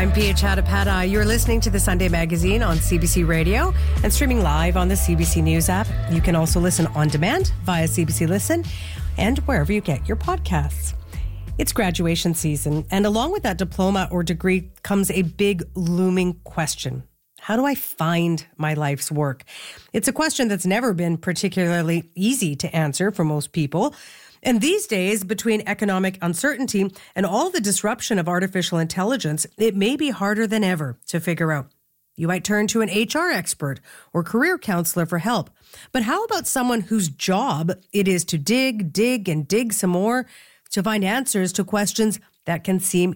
I'm Pia Chattopadhyay. You're listening to the Sunday Magazine on CBC Radio and streaming live on the CBC News app. You can also listen on demand via CBC Listen and wherever you get your podcasts. It's graduation season, and along with that diploma or degree comes a big looming question. How do I find my life's work? It's a question that's never been particularly easy to answer for most people. And these days, between economic uncertainty and all the disruption of artificial intelligence, it may be harder than ever to figure out. You might turn to an HR expert or career counselor for help. But how about someone whose job it is to dig some more to find answers to questions that can seem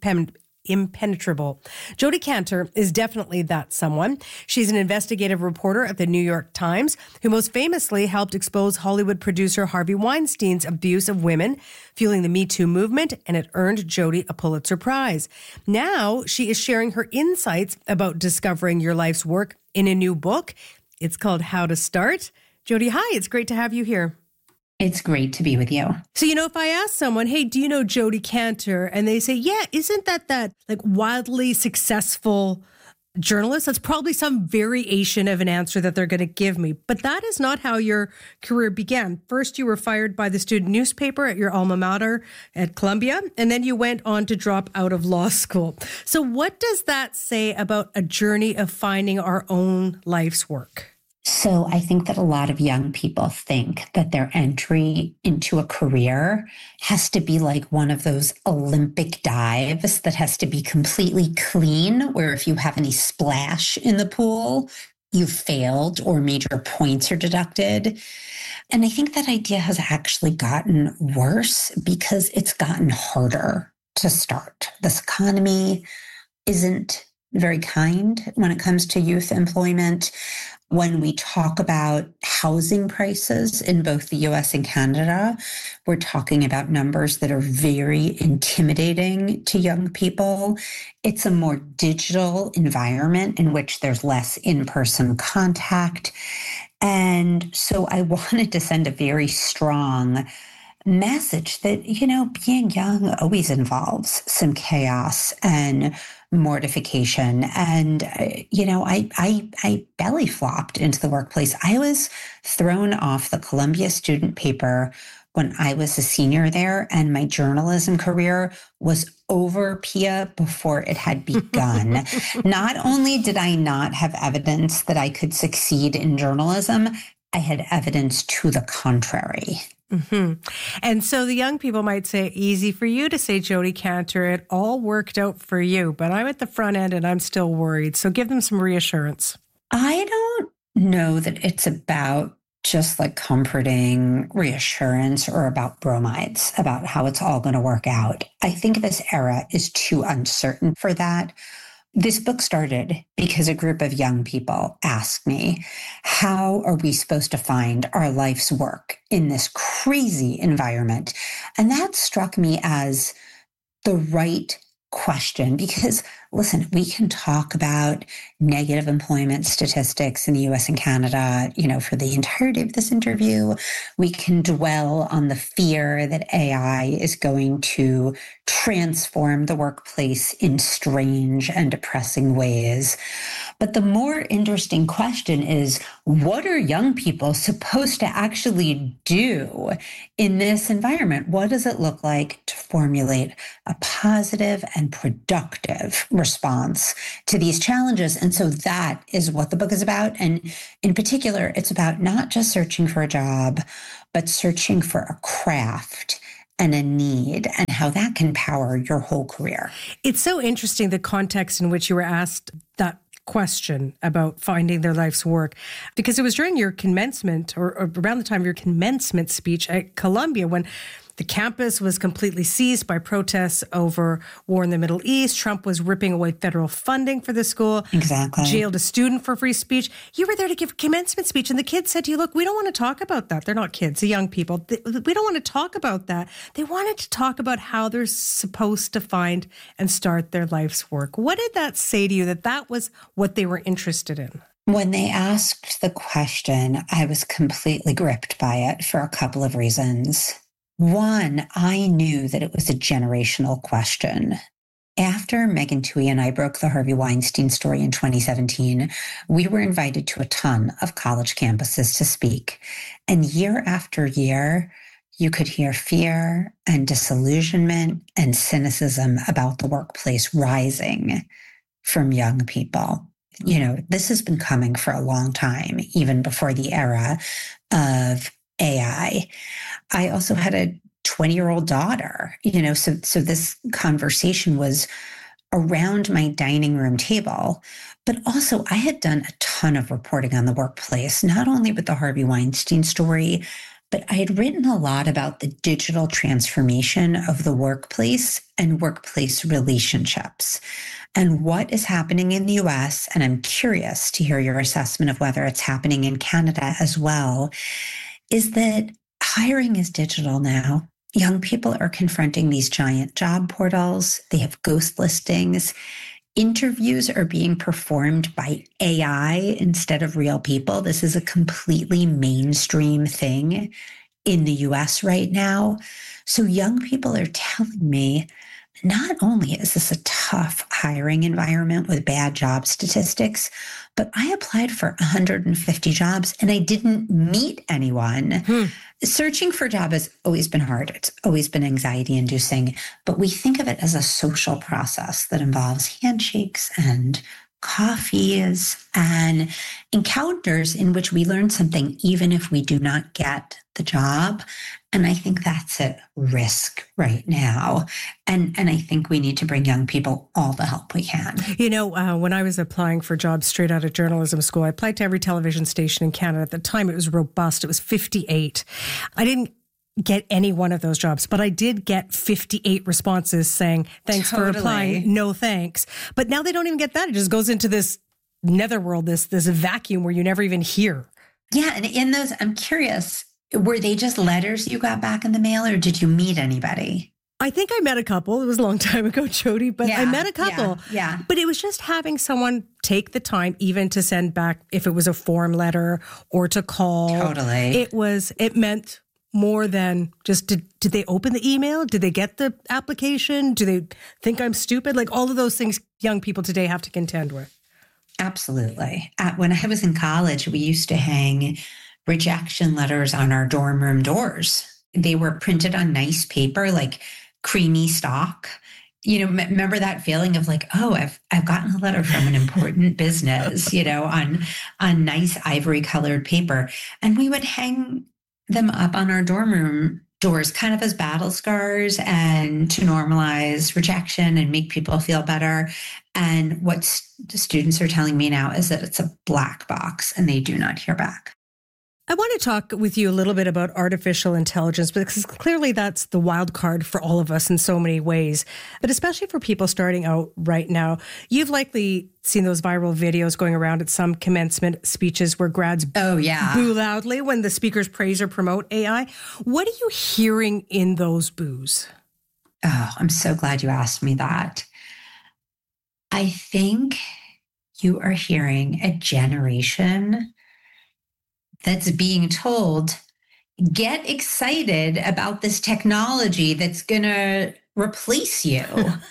impenetrable? Jodi Kantor is definitely that someone. She's an investigative reporter at the New York Times who most famously helped expose Hollywood producer Harvey Weinstein's abuse of women, fueling the Me Too movement, and it earned Jodi a Pulitzer Prize. Now she is sharing her insights about discovering your life's work in a new book. It's called How to Start. Jodi, hi, it's great to have you here. It's great to be with you. So, if I ask someone, hey, do you know Jodi Kantor? And they say, yeah, isn't that like wildly successful journalist? That's probably some variation of an answer that they're going to give me. But that is not how your career began. First, you were fired by the student newspaper at your alma mater at Columbia, and then you went on to drop out of law school. So what does that say about a journey of finding our own life's work? So I think that a lot of young people think that their entry into a career has to be like one of those Olympic dives that has to be completely clean, where if you have any splash in the pool, you've failed or major points are deducted. And I think that idea has actually gotten worse because it's gotten harder to start. This economy isn't very kind when it comes to youth employment. When we talk about housing prices in both the US and Canada, we're talking about numbers that are very intimidating to young people. It's a more digital environment in which there's less in-person contact. And so I wanted to send a very strong message that, being young always involves some chaos and mortification. And, I belly flopped into the workplace. I was thrown off the Columbia student paper when I was a senior there, and my journalism career was over, Pia, before it had begun. Not only did I not have evidence that I could succeed in journalism, I had evidence to the contrary. Mm-hmm. And so the young people might say, easy for you to say, Jodi Kantor, it all worked out for you, but I'm at the front end and I'm still worried. So give them some reassurance. I don't know that it's about just like comforting reassurance or about bromides, about how it's all going to work out. I think this era is too uncertain for that. This book started because a group of young people asked me, how are we supposed to find our life's work in this crazy environment? And that struck me as the right question because, listen, we can talk about negative employment statistics in the US and Canada, for the entirety of this interview. We can dwell on the fear that AI is going to transform the workplace in strange and depressing ways. But the more interesting question is, what are young people supposed to actually do in this environment? What does it look like to formulate a positive and productive response to these challenges? And so that is what the book is about. And in particular, it's about not just searching for a job, but searching for a craft and a need and how that can power your whole career. It's so interesting, the context in which you were asked that question about finding their life's work, because it was during your commencement or around the time of your commencement speech at Columbia when the campus was completely seized by protests over war in the Middle East. Trump was ripping away federal funding for the school. Exactly. Jailed a student for free speech. You were there to give a commencement speech, and the kids said to you, look, we don't want to talk about that. They're not kids, the young people. We don't want to talk about that. They wanted to talk about how they're supposed to find and start their life's work. What did that say to you, that was what they were interested in? When they asked the question, I was completely gripped by it for a couple of reasons. One, I knew that it was a generational question. After Megan Twohey and I broke the Harvey Weinstein story in 2017, we were invited to a ton of college campuses to speak. And year after year, you could hear fear and disillusionment and cynicism about the workplace rising from young people. This has been coming for a long time, even before the era of AI. I also had a 20-year-old daughter, so this conversation was around my dining room table. But also I had done a ton of reporting on the workplace, not only with the Harvey Weinstein story, but I had written a lot about the digital transformation of the workplace and workplace relationships and what is happening in the US. And I'm curious to hear your assessment of whether it's happening in Canada as well, is that hiring is digital now. Young people are confronting these giant job portals. They have ghost listings. Interviews are being performed by AI instead of real people. This is a completely mainstream thing in the US right now. So young people are telling me, not only is this a tough hiring environment with bad job statistics, but I applied for 150 jobs and I didn't meet anyone. Searching for a job has always been hard. It's always been anxiety inducing, but we think of it as a social process that involves handshakes and coffees and encounters in which we learn something, even if we do not get the job. And I think that's at risk right now. And I think we need to bring young people all the help we can. When I was applying for jobs straight out of journalism school, I applied to every television station in Canada. At the time, it was robust. It was 58. I didn't get any one of those jobs, but I did get 58 responses saying, thanks for applying, no thanks. But now they don't even get that. It just goes into this netherworld, this vacuum where you never even hear. Yeah. And in those, I'm curious, were they just letters you got back in the mail or did you meet anybody? I think I met a couple. It was a long time ago, Jody, but I met a couple. Yeah. But it was just having someone take the time even to send back, if it was a form letter or to call. Totally. It meant more than just, did they open the email? Did they get the application? Do they think I'm stupid? Like all of those things young people today have to contend with. Absolutely. When I was in college, we used to hang rejection letters on our dorm room doors. They were printed on nice paper, like creamy stock. Remember that feeling of like, oh, I've gotten a letter from an important business, on nice ivory colored paper. And we would hang them up on our dorm room doors kind of as battle scars and to normalize rejection and make people feel better. And what the students are telling me now is that it's a black box and they do not hear back. I want to talk with you a little bit about artificial intelligence, because clearly that's the wild card for all of us in so many ways, but especially for people starting out right now. You've likely seen those viral videos going around at some commencement speeches where grads boo loudly when the speakers praise or promote AI. What are you hearing in those boos? Oh, I'm so glad you asked me that. I think you are hearing a generation that's being told, get excited about this technology that's going to replace you,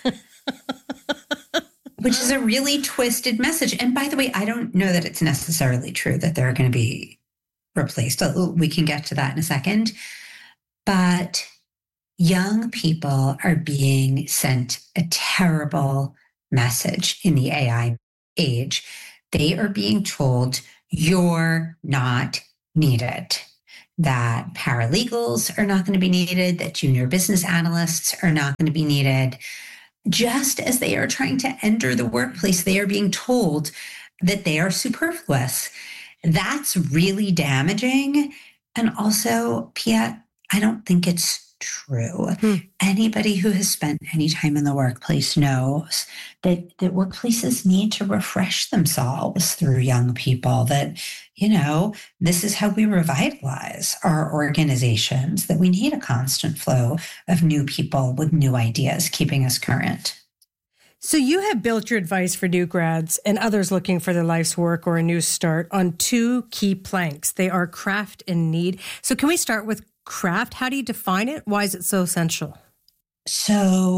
which is a really twisted message. And by the way, I don't know that it's necessarily true that they're going to be replaced. We can get to that in a second. But young people are being sent a terrible message in the AI age. They are being told, you're not needed, that paralegals are not going to be needed, that junior business analysts are not going to be needed. Just as they are trying to enter the workplace, they are being told that they are superfluous. That's really damaging. And also, Pia, I don't think it's true. Anybody who has spent any time in the workplace knows that workplaces need to refresh themselves through young people, that, this is how we revitalize our organizations, that we need a constant flow of new people with new ideas keeping us current. So you have built your advice for new grads and others looking for their life's work or a new start on two key planks. They are craft and need. So can we start with craft? How do you define it? Why is it so essential? So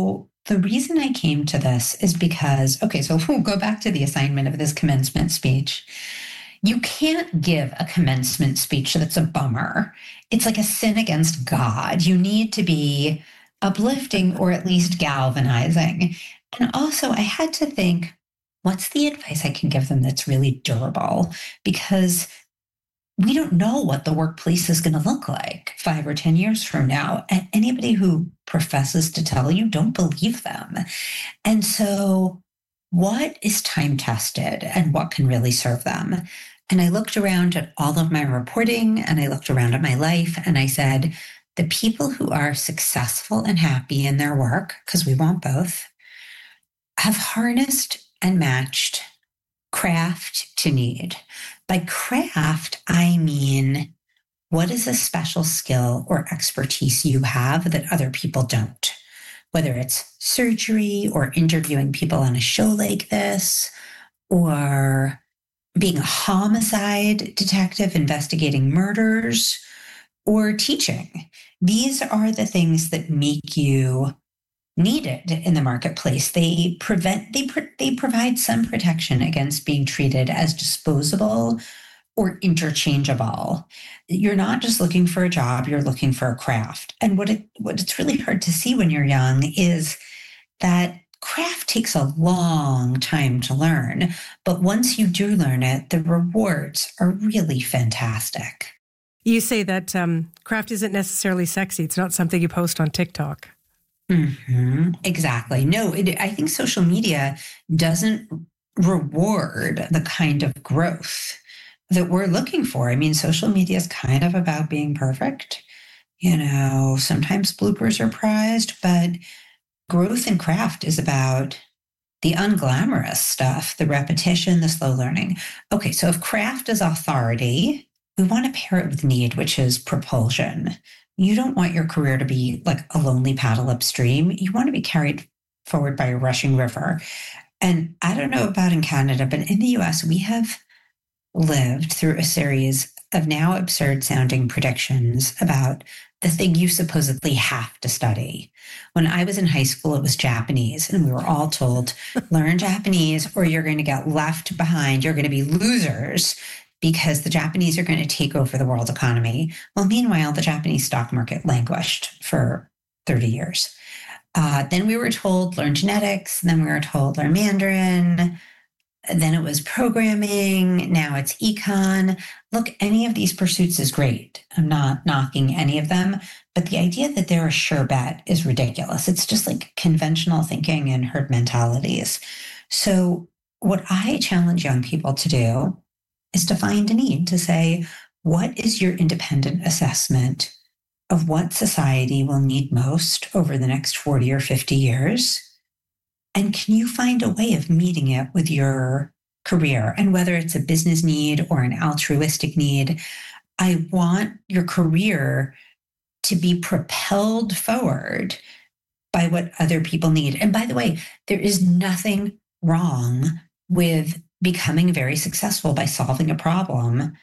the reason I came to this is because, okay, so we'll go back to the assignment of this commencement speech. You can't give a commencement speech that's a bummer. It's like a sin against God. You need to be uplifting or at least galvanizing. And also, I had to think, what's the advice I can give them that's really durable? Because we don't know what the workplace is going to look like 5 or 10 years from now. And anybody who professes to tell you, don't believe them. And so what is time tested and what can really serve them? And I looked around at all of my reporting and I looked around at my life and I said, the people who are successful and happy in their work, because we want both, have harnessed and matched craft to need. By craft, I mean, what is a special skill or expertise you have that other people don't? Whether it's surgery or interviewing people on a show like this, or being a homicide detective investigating murders, or teaching. These are the things that make you needed in the marketplace. They provide some protection against being treated as disposable or interchangeable. You're not just looking for a job, you're looking for a craft. And what it's really hard to see when you're young is that craft takes a long time to learn, but once you do learn it, the rewards are really fantastic. You say that craft isn't necessarily sexy. It's not something you post on TikTok. Mm-hmm. Exactly. No, I think social media doesn't reward the kind of growth that we're looking for. I mean, social media is kind of about being perfect. Sometimes bloopers are prized, but growth in craft is about the unglamorous stuff, the repetition, the slow learning. Okay, so if craft is authority, we want to pair it with need, which is propulsion. You don't want your career to be like a lonely paddle upstream. You want to be carried forward by a rushing river. And I don't know about in Canada, but in the US, we have lived through a series of now absurd sounding predictions about the thing you supposedly have to study. When I was in high school, it was Japanese, and we were all told, learn Japanese or you're going to get left behind. You're going to be losers because the Japanese are going to take over the world economy. Well, meanwhile, the Japanese stock market languished for 30 years. Then we were told, learn genetics. Then we were told, learn Mandarin. Then it was programming. Now it's econ. Look, any of these pursuits is great. I'm not knocking any of them, but the idea that they're a sure bet is ridiculous. It's just like conventional thinking and herd mentalities. So what I challenge young people to do is to find a need, to say, what is your independent assessment of what society will need most over the next 40 or 50 years? And can you find a way of meeting it with your career? And whether it's a business need or an altruistic need, I want your career to be propelled forward by what other people need. And by the way, there is nothing wrong with becoming very successful by solving a problem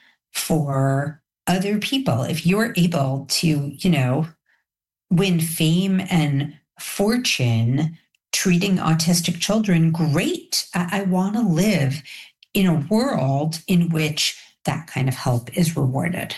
for other people. If you're able to, win fame and fortune treating autistic children, great. I want to live in a world in which that kind of help is rewarded.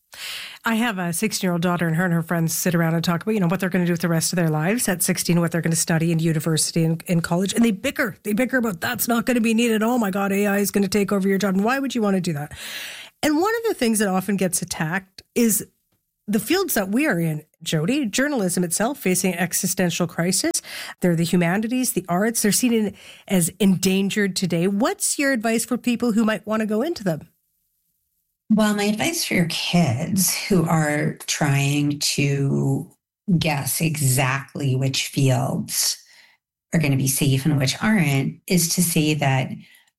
I have a 16-year-old daughter, and her friends sit around and talk about, what they're going to do with the rest of their lives at 16, what they're going to study in university and in college. And they bicker. They bicker about that's not going to be needed. Oh my God, AI is going to take over your job. And why would you want to do that? And one of the things that often gets attacked is the fields that we are in, Jody, journalism itself facing existential crisis. They're the humanities, the arts. They're seen as endangered today. What's your advice for people who might want to go into them? Well, my advice for your kids who are trying to guess exactly which fields are going to be safe and which aren't is to say that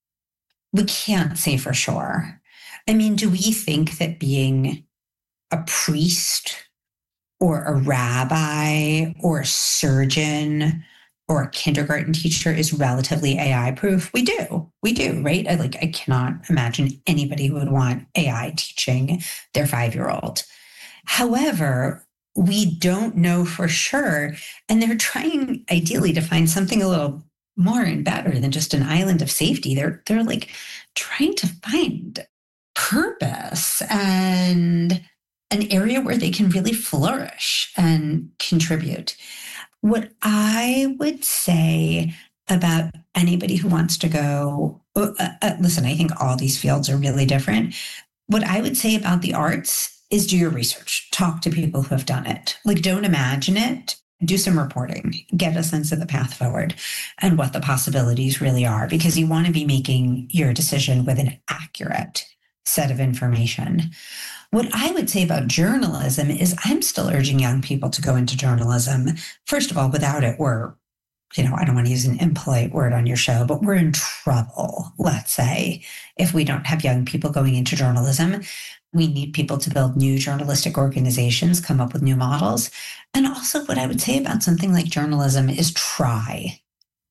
we can't say for sure. I mean, do we think that being a priest or a rabbi or a surgeon or a kindergarten teacher is relatively AI proof? We do, right? I cannot imagine anybody who would want AI teaching their 5-year-old. However, we don't know for sure. And they're trying ideally to find something a little more and better than just an island of safety. They're like trying to find purpose and an area where they can really flourish and contribute. What I would say about anybody who wants to go, listen, I think all these fields are really different. What I would say about the arts is do your research, talk to people who have done it. Like, don't imagine it. Do some reporting, get a sense of the path forward and what the possibilities really are, because you want to be making your decision with an accurate set of information. What I would say about journalism is I'm still urging young people to go into journalism. First of all, without it, I don't want to use an impolite word on your show, but we're in trouble, let's say, if we don't have young people going into journalism. We need people to build new journalistic organizations, come up with new models. And also what I would say about something like journalism is try.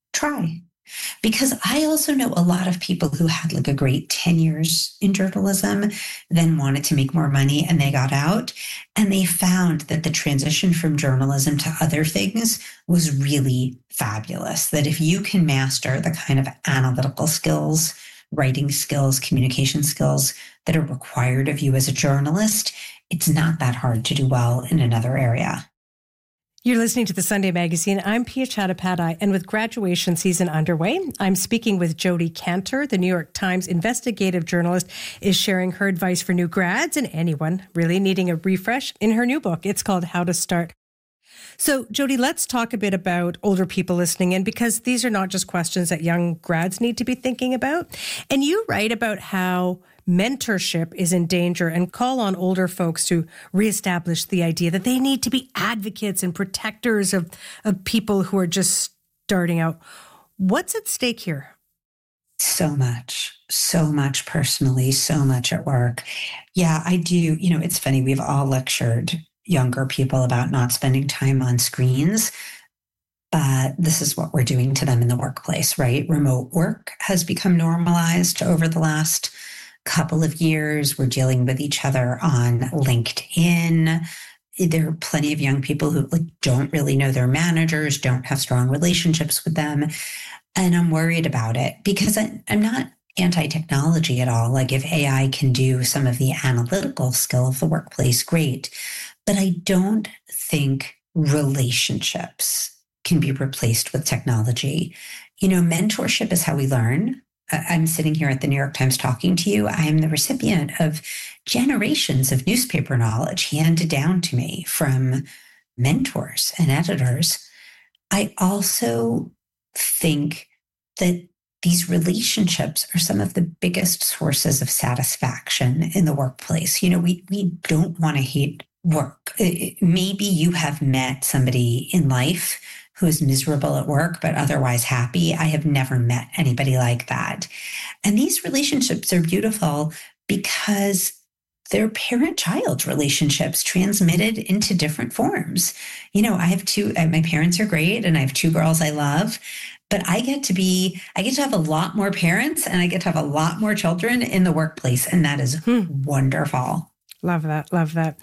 Because I also know a lot of people who had like a great 10 years in journalism, then wanted to make more money and they got out. And they found that the transition from journalism to other things was really fabulous. That if you can master the kind of analytical skills, writing skills, communication skills that are required of you as a journalist, it's not that hard to do well in another area. You're listening to the Sunday Magazine. I'm Pia Chattopadhyay, and with graduation season underway, I'm speaking with Jodi Kantor. The New York Times investigative journalist is sharing her advice for new grads and anyone really needing a refresh in her new book. It's called How to Start. So, Jodi, let's talk a bit about older people listening in, because these are not just questions that young grads need to be thinking about. And you write about how mentorship is in danger and call on older folks to reestablish the idea that they need to be advocates and protectors of people who are just starting out. What's at stake here? So much personally, so much at work. Yeah, I do. It's funny. We've all lectured younger people about not spending time on screens, but this is what we're doing to them in the workplace, right? Remote work has become normalized over the last couple of years. We're dealing with each other on LinkedIn. There are plenty of young people who don't really know their managers, don't have strong relationships with them. And I'm worried about it because I'm not anti-technology at all. Like, if AI can do some of the analytical skill of the workplace, great. But I don't think relationships can be replaced with technology. Mentorship is how we learn. I'm sitting here at the New York Times talking to you. I am the recipient of generations of newspaper knowledge handed down to me from mentors and editors. I also think that these relationships are some of the biggest sources of satisfaction in the workplace. We don't want to hate work. Maybe you have met somebody in life who is miserable at work, but otherwise happy. I have never met anybody like that. And these relationships are beautiful because they're parent-child relationships transmitted into different forms. I have my parents are great and I have two girls I love, but I get to have a lot more parents and I get to have a lot more children in the workplace. And that is wonderful. Love that. Love that.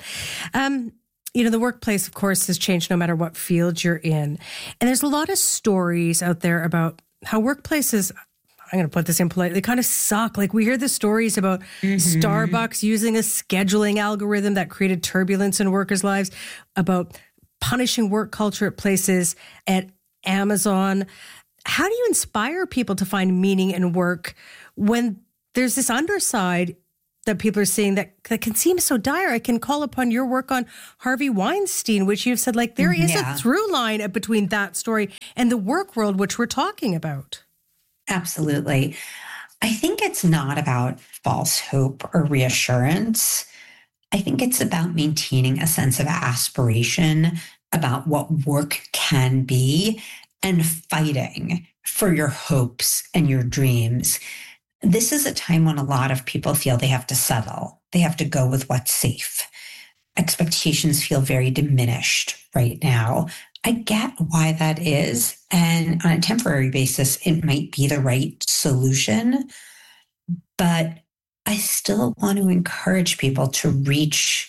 The workplace, of course, has changed no matter what field you're in. And there's a lot of stories out there about how workplaces, I'm going to put this in politely, kind of suck. Like, we hear the stories about Starbucks using a scheduling algorithm that created turbulence in workers' lives, about punishing work culture at places at Amazon. How do you inspire people to find meaning in work when there's this underside that people are seeing that can seem so dire? I can call upon your work on Harvey Weinstein, which you've said, there is a through line between that story and the work world, which we're talking about. Absolutely. I think it's not about false hope or reassurance. I think it's about maintaining a sense of aspiration about what work can be and fighting for your hopes and your dreams. This is a time when a lot of people feel they have to settle. They have to go with what's safe. Expectations feel very diminished right now. I get why that is. And on a temporary basis, it might be the right solution. But I still want to encourage people to reach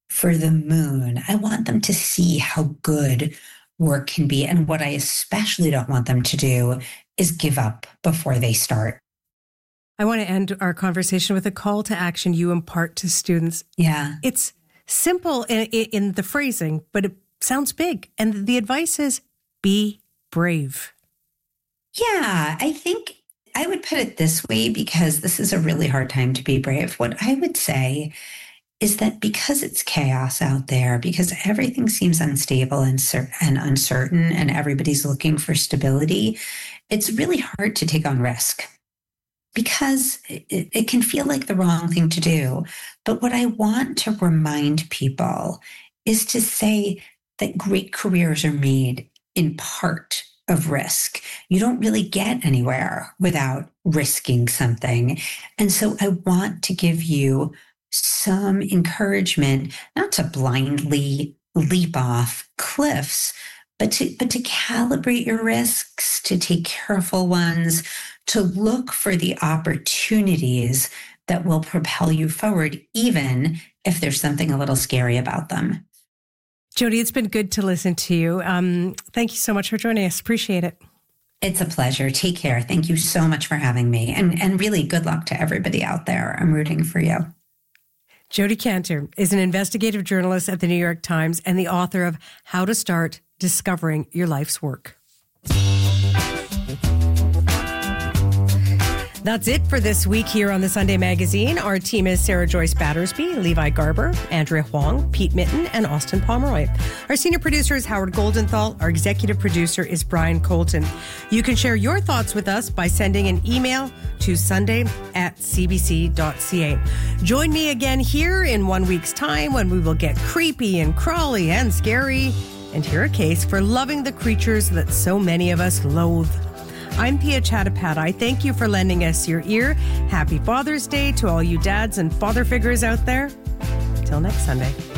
for the moon. I want them to see how good work can be. And what I especially don't want them to do is give up before they start. I want to end our conversation with a call to action you impart to students. Yeah. It's simple in the phrasing, but it sounds big. And the advice is be brave. Yeah, I think I would put it this way, because this is a really hard time to be brave. What I would say is that because it's chaos out there, because everything seems unstable and uncertain, and everybody's looking for stability, it's really hard to take on risk, because it can feel like the wrong thing to do. But what I want to remind people is to say that great careers are made in part of risk. You don't really get anywhere without risking something. And so I want to give you some encouragement, not to blindly leap off cliffs, but to calibrate your risks, to take careful ones, to look for the opportunities that will propel you forward, even if there's something a little scary about them. Jody, it's been good to listen to you. Thank you so much for joining us. Appreciate it. It's a pleasure. Take care. Thank you so much for having me. And really good luck to everybody out there. I'm rooting for you. Jody Kantor is an investigative journalist at the New York Times and the author of How to Start Discovering Your Life's Work. That's it for this week here on the Sunday Magazine. Our team is Sarah Joyce Battersby, Levi Garber, Andrea Huang, Pete Mitten, and Austin Pomeroy. Our senior producer is Howard Goldenthal. Our executive producer is Brian Colton. You can share your thoughts with us by sending an email to sunday@cbc.ca. Join me again here in 1 week's time when we will get creepy and crawly and scary and hear a case for loving the creatures that so many of us loathe. I'm Pia Chattopadhyay. Thank you for lending us your ear. Happy Father's Day to all you dads and father figures out there. Till next Sunday.